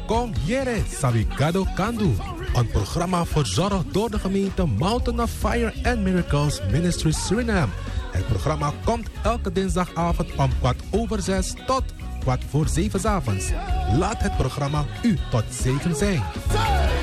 Kom Jere Sabigado Kandu. Een programma verzorgd door de gemeente Mountain of Fire and Miracles Ministry Suriname. Het programma komt elke dinsdagavond om 6:15 tot 7:15 'avonds. Laat het programma u tot zegen zijn.